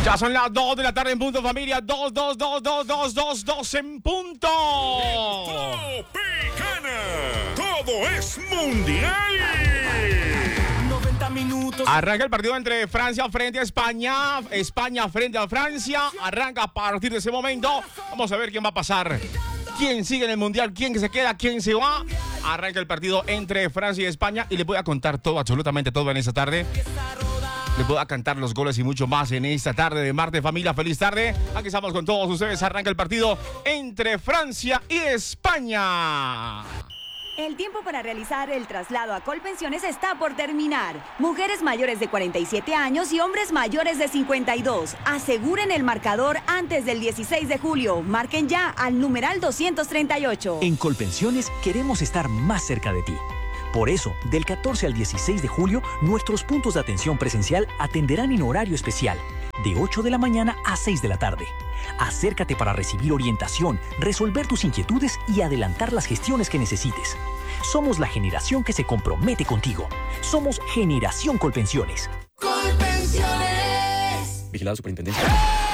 Ya son las 2 de la tarde en punto, familia. 2 en punto. Tropicana. Todo es mundial. 90 minutos. Arranca el partido entre Francia frente a España. España frente a Francia. Arranca a partir de ese momento. Vamos a ver quién va a pasar. ¿Quién sigue en el mundial? ¿Quién se queda? ¿Quién se va? Arranca el partido entre Francia y España. Y les voy a contar todo, absolutamente todo en esta tarde. Les voy a cantar los goles y mucho más en esta tarde de martes, familia. Feliz tarde. Aquí estamos con todos ustedes. Arranca el partido entre Francia y España. El tiempo para realizar el traslado a Colpensiones está por terminar. Mujeres mayores de 47 años y hombres mayores de 52. Aseguren el marcador antes del 16 de julio. Marquen ya al numeral 238. En Colpensiones queremos estar más cerca de ti. Por eso, del 14 al 16 de julio, nuestros puntos de atención presencial atenderán en horario especial, de 8 de la mañana a 6 de la tarde. Acércate para recibir orientación, resolver tus inquietudes y adelantar las gestiones que necesites. Somos la generación que se compromete contigo. Somos Generación Colpensiones. Colpensiones. Vigilado Superintendencia.